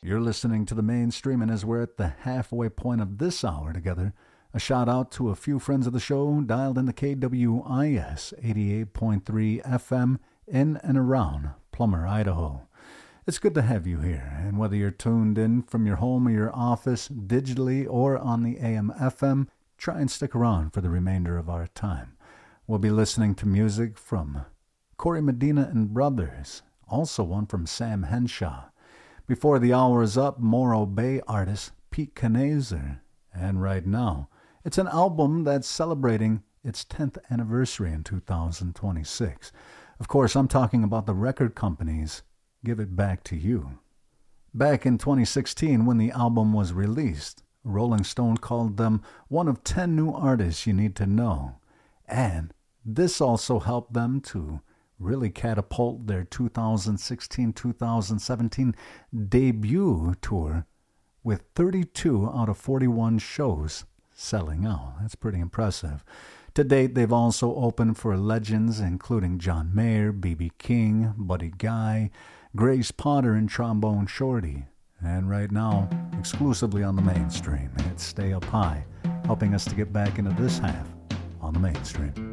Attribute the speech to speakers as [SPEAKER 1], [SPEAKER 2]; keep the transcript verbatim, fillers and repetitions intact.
[SPEAKER 1] You're listening to the Mainstream, and as we're at the halfway point of this hour together, a shout out to a few friends of the show dialed in the K W I S eighty-eight point three F M in and around Plummer, Idaho. It's good to have you here, and whether you're tuned in from your home or your office, digitally or on the A M F M, try and stick around for the remainder of our time. We'll be listening to music from Corey Medina and Brothers, also one from Sam Henshaw. Before the hour is up, Morro Bay artist Pete Knazer. And right now, it's an album that's celebrating its tenth anniversary in two thousand twenty-six. Of course, I'm talking about the record company's Give It Back to You. Back in twenty sixteen, when the album was released, Rolling Stone called them one of ten new artists you need to know. And this also helped them to really catapult their two thousand sixteen two thousand seventeen debut tour with thirty-two out of forty-one shows selling out. That's pretty impressive. To date, they've also opened for legends including John Mayer, B B King, Buddy Guy, Grace Potter, and Trombone Shorty. And right now, exclusively on the Mainstream, it's Stay Up High, helping us to get back into this half on the Mainstream.